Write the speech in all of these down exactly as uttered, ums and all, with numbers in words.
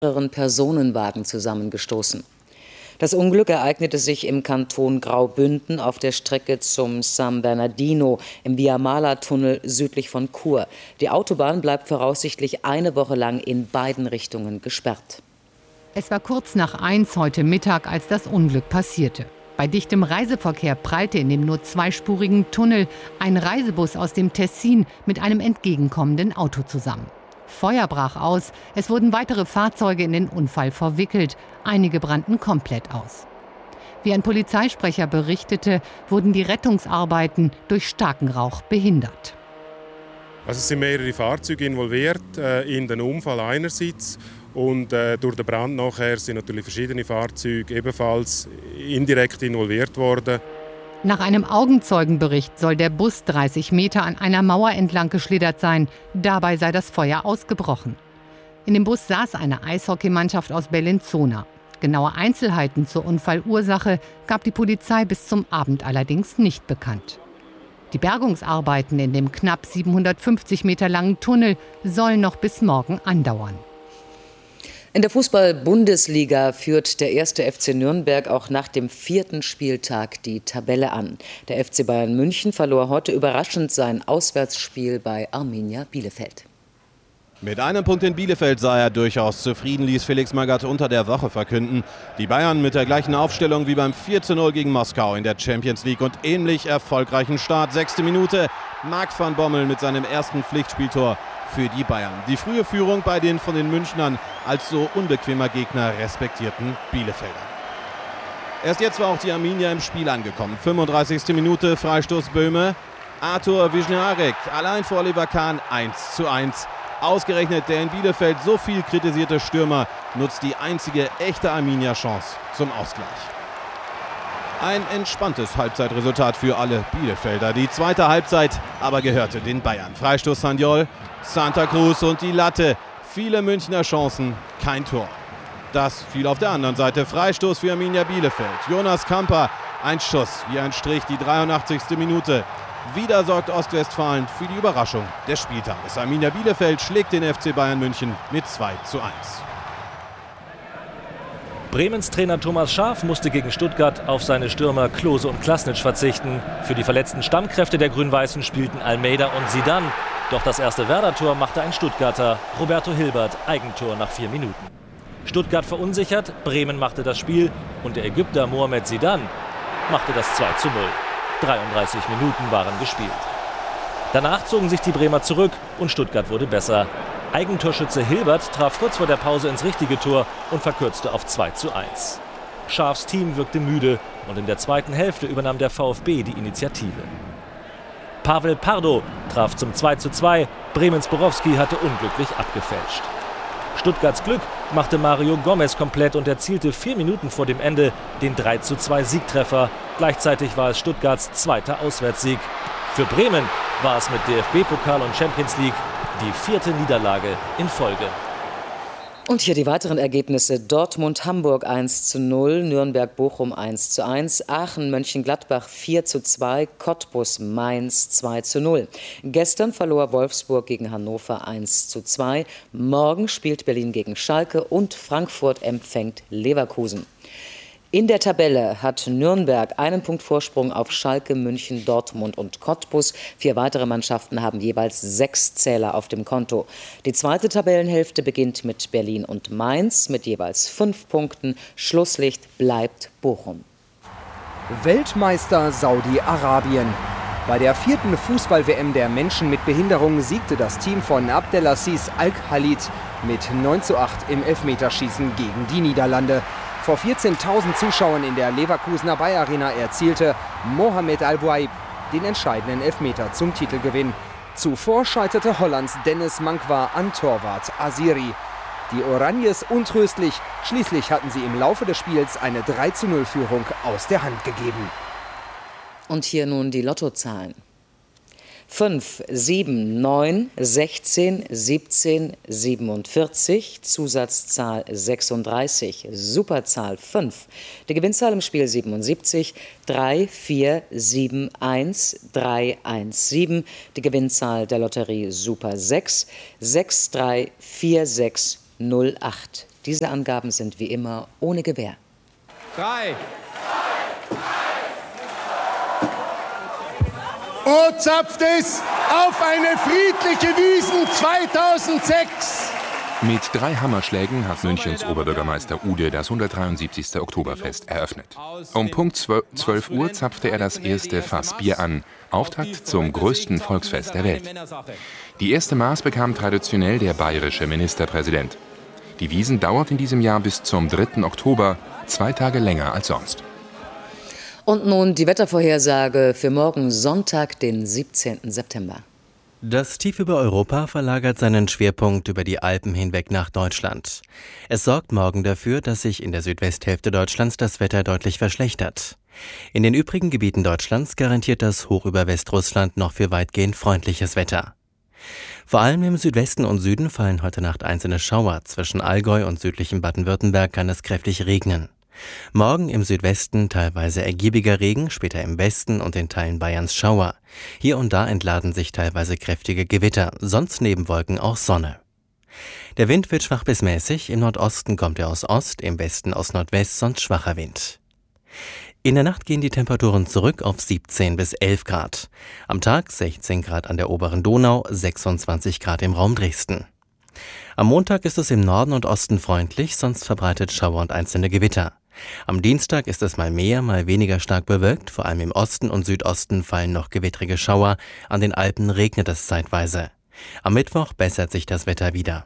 mehreren Personenwagen zusammengestoßen. Das Unglück ereignete sich im Kanton Graubünden auf der Strecke zum San Bernardino im Via-Mala-Tunnel südlich von Chur. Die Autobahn bleibt voraussichtlich eine Woche lang in beiden Richtungen gesperrt. Es war kurz nach eins heute Mittag, als das Unglück passierte. Bei dichtem Reiseverkehr prallte in dem nur zweispurigen Tunnel ein Reisebus aus dem Tessin mit einem entgegenkommenden Auto zusammen. Feuer brach aus, es wurden weitere Fahrzeuge in den Unfall verwickelt, einige brannten komplett aus. Wie ein Polizeisprecher berichtete, wurden die Rettungsarbeiten durch starken Rauch behindert. Also es sind mehrere Fahrzeuge involviert äh, in den Unfall einerseits und äh, durch den Brand nachher sind natürlich verschiedene Fahrzeuge ebenfalls indirekt involviert worden. Nach einem Augenzeugenbericht soll der Bus dreißig Meter an einer Mauer entlang geschlittert sein. Dabei sei das Feuer ausgebrochen. In dem Bus saß eine Eishockeymannschaft aus Bellinzona. Genaue Einzelheiten zur Unfallursache gab die Polizei bis zum Abend allerdings nicht bekannt. Die Bergungsarbeiten in dem knapp siebenhundertfünfzig Meter langen Tunnel sollen noch bis morgen andauern. In der Fußball-Bundesliga führt der erste F C Nürnberg auch nach dem vierten Spieltag die Tabelle an. Der F C Bayern München verlor heute überraschend sein Auswärtsspiel bei Arminia Bielefeld. Mit einem Punkt in Bielefeld sei er durchaus zufrieden, ließ Felix Magath unter der Woche verkünden. Die Bayern mit der gleichen Aufstellung wie beim vier zu null gegen Moskau in der Champions League und ähnlich erfolgreichen Start. Sechste Minute, Marc van Bommel mit seinem ersten Pflichtspieltor für die Bayern. Die frühe Führung bei den von den Münchnern als so unbequemer Gegner respektierten Bielefeldern. Erst jetzt war auch die Arminia im Spiel angekommen. fünfunddreißigste Minute, Freistoß Böhme. Arthur Wisniarek allein vor Oliver Kahn, eins zu eins. Ausgerechnet der in Bielefeld so viel kritisierte Stürmer nutzt die einzige echte Arminia-Chance zum Ausgleich. Ein entspanntes Halbzeitresultat für alle Bielefelder. Die zweite Halbzeit aber gehörte den Bayern. Freistoß Sanjol, Santa Cruz und die Latte. Viele Münchner Chancen, kein Tor. Das fiel auf der anderen Seite. Freistoß für Arminia Bielefeld. Jonas Kamper, ein Schuss wie ein Strich, die dreiundachtzigste Minute. Wieder sorgt Ostwestfalen für die Überraschung des Spieltages. Arminia Bielefeld schlägt den F C Bayern München mit zwei zu eins. Bremens Trainer Thomas Schaaf musste gegen Stuttgart auf seine Stürmer Klose und Klasnic verzichten. Für die verletzten Stammkräfte der Grün-Weißen spielten Almeida und Zidane. Doch das erste Werder-Tor machte ein Stuttgarter, Roberto Hilbert, Eigentor nach vier Minuten. Stuttgart verunsichert, Bremen machte das Spiel und der Ägypter Mohamed Zidane machte das zwei zu null. dreiunddreißig Minuten waren gespielt. Danach zogen sich die Bremer zurück und Stuttgart wurde besser. Eigentorschütze Hilbert traf kurz vor der Pause ins richtige Tor und verkürzte auf zwei zu eins. Schaafs Team wirkte müde und in der zweiten Hälfte übernahm der VfB die Initiative. Pavel Pardo traf zum zwei zu zwei, Bremens Borowski hatte unglücklich abgefälscht. Stuttgarts Glück machte Mario Gomez komplett und erzielte vier Minuten vor dem Ende den drei zu zwei Siegtreffer. Gleichzeitig war es Stuttgarts zweiter Auswärtssieg. Für Bremen war es mit D F B-Pokal und Champions League die vierte Niederlage in Folge. Und hier die weiteren Ergebnisse. Dortmund-Hamburg eins zu null, Nürnberg-Bochum eins zu eins, Aachen-Mönchengladbach vier zu zwei, Cottbus-Mainz zwei zu null. Gestern verlor Wolfsburg gegen Hannover eins zu zwei. Morgen spielt Berlin gegen Schalke und Frankfurt empfängt Leverkusen. In der Tabelle hat Nürnberg einen Punkt Vorsprung auf Schalke, München, Dortmund und Cottbus. Vier weitere Mannschaften haben jeweils sechs Zähler auf dem Konto. Die zweite Tabellenhälfte beginnt mit Berlin und Mainz mit jeweils fünf Punkten. Schlusslicht bleibt Bochum. Weltmeister Saudi-Arabien. Bei der vierten Fußball-W M der Menschen mit Behinderung siegte das Team von Abdelaziz Al-Khalid mit neun zu acht im Elfmeterschießen gegen die Niederlande. Vor vierzehntausend Zuschauern in der Leverkusener Bayer Arena erzielte Mohamed Al-Bouaib den entscheidenden Elfmeter zum Titelgewinn. Zuvor scheiterte Hollands Dennis Mankwa an Torwart Asiri. Die Oranjes untröstlich, schließlich hatten sie im Laufe des Spiels eine drei zu null Führung aus der Hand gegeben. Und hier nun die Lottozahlen. fünf, sieben, neun, sechzehn, siebzehn, siebenundvierzig, Zusatzzahl sechsunddreißig, Superzahl fünf. Die Gewinnzahl im Spiel siebenundsiebzig, drei, vier, sieben, eins, drei, eins, sieben. Die Gewinnzahl der Lotterie Super sechs, sechs, drei, vier, sechs, null, acht. Diese Angaben sind wie immer ohne Gewähr. Drei. O zapft es auf eine friedliche Wiesn zweitausendsechs. Mit drei Hammerschlägen hat Münchens Oberbürgermeister Ude das hundertdreiundsiebzigste Oktoberfest eröffnet. Um Punkt zwölf Uhr zapfte er das erste Fass Bier an, Auftakt zum größten Volksfest der Welt. Die erste Maß bekam traditionell der bayerische Ministerpräsident. Die Wiesn dauert in diesem Jahr bis zum dritten Oktober, zwei Tage länger als sonst. Und nun die Wettervorhersage für morgen Sonntag, den siebzehnten September. Das Tief über Europa verlagert seinen Schwerpunkt über die Alpen hinweg nach Deutschland. Es sorgt morgen dafür, dass sich in der Südwesthälfte Deutschlands das Wetter deutlich verschlechtert. In den übrigen Gebieten Deutschlands garantiert das Hoch über Westrussland noch für weitgehend freundliches Wetter. Vor allem im Südwesten und Süden fallen heute Nacht einzelne Schauer. Zwischen Allgäu und südlichem Baden-Württemberg kann es kräftig regnen. Morgen im Südwesten teilweise ergiebiger Regen, später im Westen und in Teilen Bayerns Schauer. Hier und da entladen sich teilweise kräftige Gewitter, sonst neben Wolken auch Sonne. Der Wind wird schwach bis mäßig, im Nordosten kommt er aus Ost, im Westen aus Nordwest, sonst schwacher Wind. In der Nacht gehen die Temperaturen zurück auf siebzehn bis elf Grad. Am Tag sechzehn Grad an der oberen Donau, sechsundzwanzig Grad im Raum Dresden. Am Montag ist es im Norden und Osten freundlich, sonst verbreitet Schauer und einzelne Gewitter. Am Dienstag ist es mal mehr, mal weniger stark bewölkt. Vor allem im Osten und Südosten fallen noch gewittrige Schauer. An den Alpen regnet es zeitweise. Am Mittwoch bessert sich das Wetter wieder.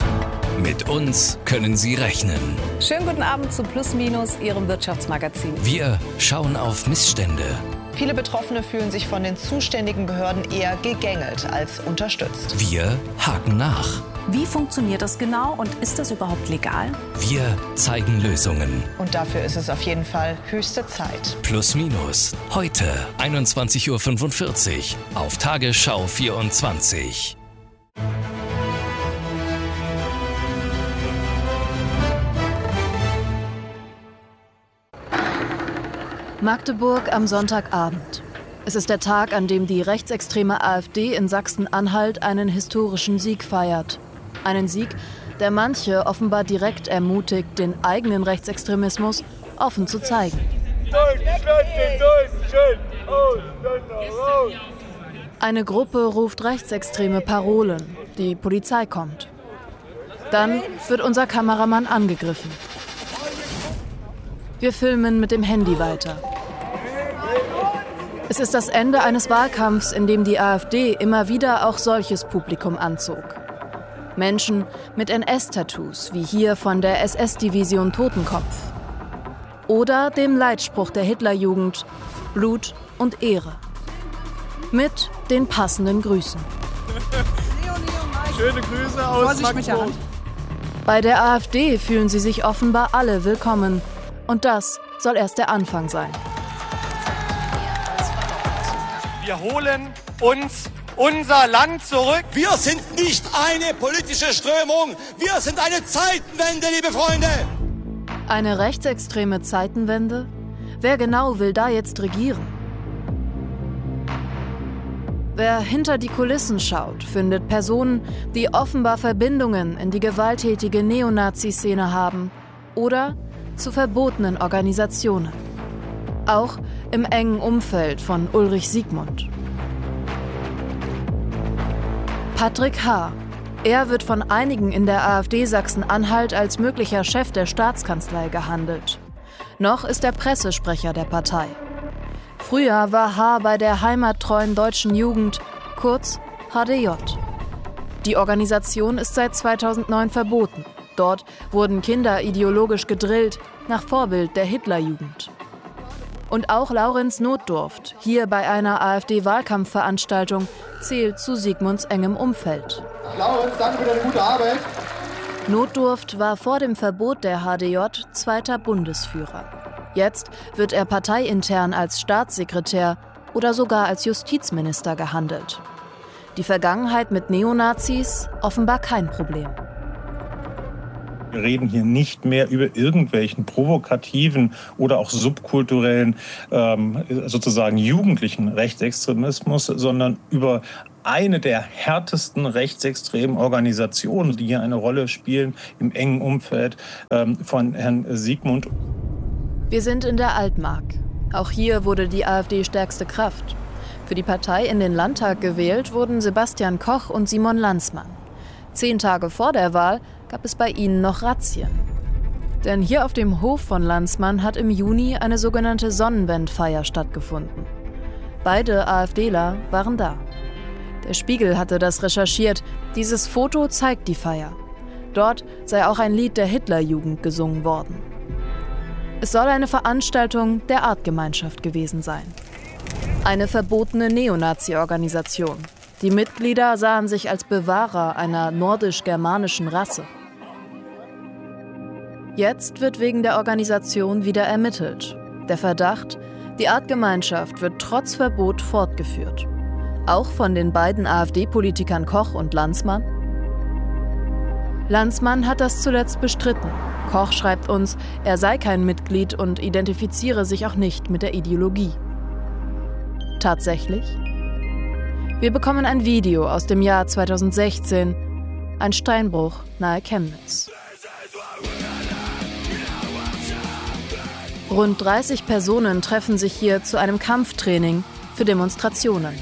Mit uns können Sie rechnen. Schönen guten Abend zu Plus Minus, Ihrem Wirtschaftsmagazin. Wir schauen auf Missstände. Viele Betroffene fühlen sich von den zuständigen Behörden eher gegängelt als unterstützt. Wir haken nach. Wie funktioniert das genau und ist das überhaupt legal? Wir zeigen Lösungen. Und dafür ist es auf jeden Fall höchste Zeit. Plus Minus. Heute einundzwanzig Uhr fünfundvierzig auf Tagesschau vierundzwanzig. Magdeburg am Sonntagabend. Es ist der Tag, an dem die rechtsextreme AfD in Sachsen-Anhalt einen historischen Sieg feiert. Einen Sieg, der manche offenbar direkt ermutigt, den eigenen Rechtsextremismus offen zu zeigen. Eine Gruppe ruft rechtsextreme Parolen. Die Polizei kommt. Dann wird unser Kameramann angegriffen. Wir filmen mit dem Handy weiter. Es ist das Ende eines Wahlkampfs, in dem die AfD immer wieder auch solches Publikum anzog. Menschen mit N S-Tattoos, wie hier von der S S-Division Totenkopf. Oder dem Leitspruch der Hitlerjugend, Blut und Ehre. Mit den passenden Grüßen. Schöne Grüße aus Magdeburg. Bei der AfD fühlen sie sich offenbar alle willkommen. Und das soll erst der Anfang sein. Wir holen uns unser Land zurück. Wir sind nicht eine politische Strömung. Wir sind eine Zeitenwende, liebe Freunde. Eine rechtsextreme Zeitenwende? Wer genau will da jetzt regieren? Wer hinter die Kulissen schaut, findet Personen, die offenbar Verbindungen in die gewalttätige Neonazi-Szene haben oder zu verbotenen Organisationen. Auch im engen Umfeld von Ulrich Siegmund. Patrick H. Er wird von einigen in der AfD Sachsen-Anhalt als möglicher Chef der Staatskanzlei gehandelt. Noch ist er Pressesprecher der Partei. Früher war H. bei der heimattreuen deutschen Jugend, kurz H D J. Die Organisation ist seit zweitausendneun verboten. Dort wurden Kinder ideologisch gedrillt, nach Vorbild der Hitlerjugend. Und auch Laurenz Notdurft, hier bei einer AfD-Wahlkampfveranstaltung, zählt zu Siegmunds engem Umfeld. Laurenz, danke für deine gute Arbeit. Notdurft war vor dem Verbot der H D J zweiter Bundesführer. Jetzt wird er parteiintern als Staatssekretär oder sogar als Justizminister gehandelt. Die Vergangenheit mit Neonazis offenbar kein Problem. Wir reden hier nicht mehr über irgendwelchen provokativen oder auch subkulturellen, ähm, sozusagen jugendlichen Rechtsextremismus, sondern über eine der härtesten rechtsextremen Organisationen, die hier eine Rolle spielen im engen Umfeld ähm, von Herrn Siegmund. Wir sind in der Altmark. Auch hier wurde die AfD stärkste Kraft. Für die Partei in den Landtag gewählt wurden Sebastian Koch und Simon Landsmann. Zehn Tage vor der Wahl gab es bei ihnen noch Razzien. Denn hier auf dem Hof von Landsmann hat im Juni eine sogenannte Sonnenwendfeier stattgefunden. Beide AfDler waren da. Der Spiegel hatte das recherchiert. Dieses Foto zeigt die Feier. Dort sei auch ein Lied der Hitlerjugend gesungen worden. Es soll eine Veranstaltung der Artgemeinschaft gewesen sein. Eine verbotene Neonazi-Organisation. Die Mitglieder sahen sich als Bewahrer einer nordisch-germanischen Rasse. Jetzt wird wegen der Organisation wieder ermittelt. Der Verdacht, die Artgemeinschaft wird trotz Verbot fortgeführt. Auch von den beiden AfD-Politikern Koch und Landsmann? Landsmann hat das zuletzt bestritten. Koch schreibt uns, er sei kein Mitglied und identifiziere sich auch nicht mit der Ideologie. Tatsächlich? Wir bekommen ein Video aus dem Jahr zweitausendsechzehn, ein Steinbruch nahe Chemnitz. Rund dreißig Personen treffen sich hier zu einem Kampftraining für Demonstrationen.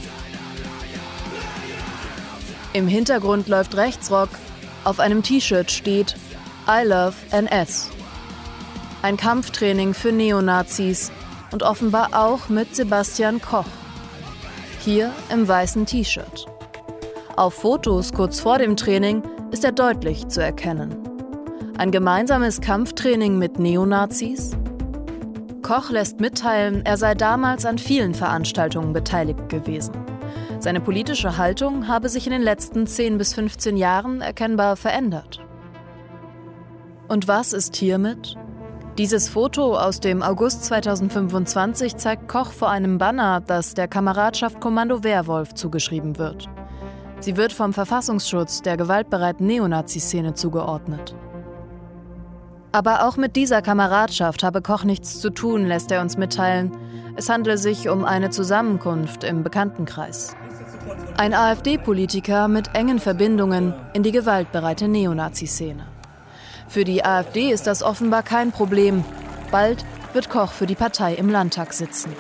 Im Hintergrund läuft Rechtsrock, auf einem T-Shirt steht I love N S. Ein Kampftraining für Neonazis und offenbar auch mit Sebastian Koch. Hier im weißen T-Shirt. Auf Fotos kurz vor dem Training ist er deutlich zu erkennen. Ein gemeinsames Kampftraining mit Neonazis? Koch lässt mitteilen, er sei damals an vielen Veranstaltungen beteiligt gewesen. Seine politische Haltung habe sich in den letzten zehn bis fünfzehn Jahren erkennbar verändert. Und was ist hiermit? Dieses Foto aus dem August zweitausendfünfundzwanzig zeigt Koch vor einem Banner, das der Kameradschaft Kommando Werwolf zugeschrieben wird. Sie wird vom Verfassungsschutz der gewaltbereiten Neonazi-Szene zugeordnet. Aber auch mit dieser Kameradschaft habe Koch nichts zu tun, lässt er uns mitteilen. Es handle sich um eine Zusammenkunft im Bekanntenkreis. Ein AfD-Politiker mit engen Verbindungen in die gewaltbereite Neonazi-Szene. Für die AfD ist das offenbar kein Problem. Bald wird Koch für die Partei im Landtag sitzen.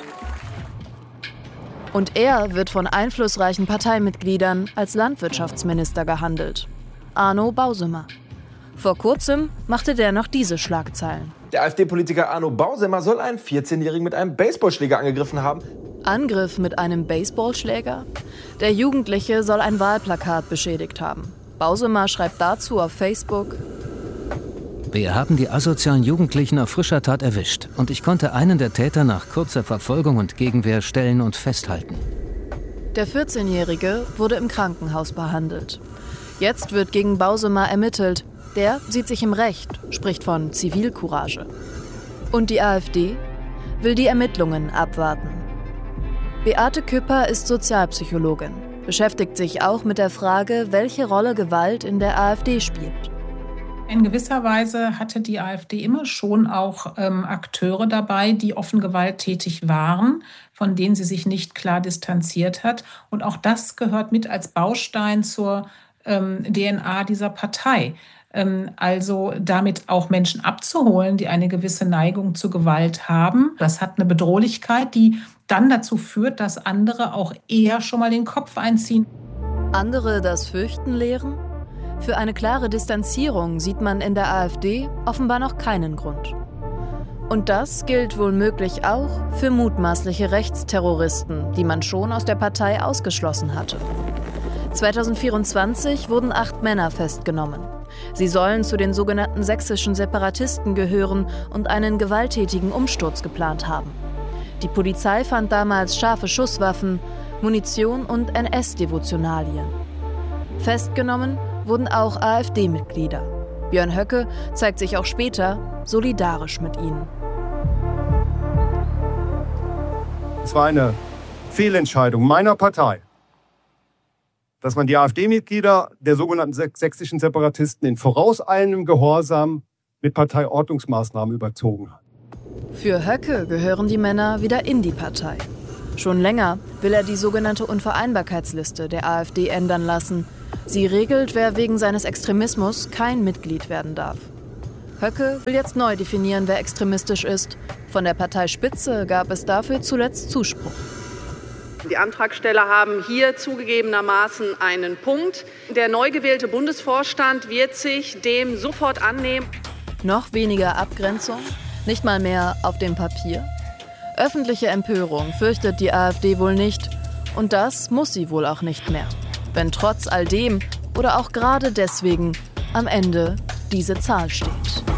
Und er wird von einflussreichen Parteimitgliedern als Landwirtschaftsminister gehandelt. Arno Bausemer. Vor kurzem machte der noch diese Schlagzeilen. Der AfD-Politiker Arno Bausemer soll einen vierzehnjährigen mit einem Baseballschläger angegriffen haben. Angriff mit einem Baseballschläger? Der Jugendliche soll ein Wahlplakat beschädigt haben. Bausemer schreibt dazu auf Facebook: Wir haben die asozialen Jugendlichen auf frischer Tat erwischt und ich konnte einen der Täter nach kurzer Verfolgung und Gegenwehr stellen und festhalten. Der vierzehnjährige wurde im Krankenhaus behandelt. Jetzt wird gegen Bausemer ermittelt. Der sieht sich im Recht, spricht von Zivilcourage. Und die AfD will die Ermittlungen abwarten. Beate Küpper ist Sozialpsychologin, beschäftigt sich auch mit der Frage, welche Rolle Gewalt in der AfD spielt. In gewisser Weise hatte die AfD immer schon auch ähm, Akteure dabei, die offen gewalttätig waren, von denen sie sich nicht klar distanziert hat. Und auch das gehört mit als Baustein zur ähm, D N A dieser Partei. Ähm, also damit auch Menschen abzuholen, die eine gewisse Neigung zur Gewalt haben. Das hat eine Bedrohlichkeit, die dann dazu führt, dass andere auch eher schon mal den Kopf einziehen. Andere das Fürchten lehren? Für eine klare Distanzierung sieht man in der AfD offenbar noch keinen Grund. Und das gilt womöglich auch für mutmaßliche Rechtsterroristen, die man schon aus der Partei ausgeschlossen hatte. zweitausendvierundzwanzig wurden acht Männer festgenommen. Sie sollen zu den sogenannten sächsischen Separatisten gehören und einen gewalttätigen Umsturz geplant haben. Die Polizei fand damals scharfe Schusswaffen, Munition und N S-Devotionalien. Festgenommen wurden auch AfD-Mitglieder. Björn Höcke zeigt sich auch später solidarisch mit ihnen. Es war eine Fehlentscheidung meiner Partei, dass man die AfD-Mitglieder der sogenannten sächsischen Separatisten in vorauseilendem Gehorsam mit Parteiordnungsmaßnahmen überzogen hat. Für Höcke gehören die Männer wieder in die Partei. Schon länger will er die sogenannte Unvereinbarkeitsliste der AfD ändern lassen. Sie regelt, wer wegen seines Extremismus kein Mitglied werden darf. Höcke will jetzt neu definieren, wer extremistisch ist. Von der Parteispitze gab es dafür zuletzt Zuspruch. Die Antragsteller haben hier zugegebenermaßen einen Punkt. Der neu gewählte Bundesvorstand wird sich dem sofort annehmen. Noch weniger Abgrenzung, nicht mal mehr auf dem Papier. Öffentliche Empörung fürchtet die AfD wohl nicht. Und das muss sie wohl auch nicht mehr. Wenn trotz all dem oder auch gerade deswegen am Ende diese Zahl steht.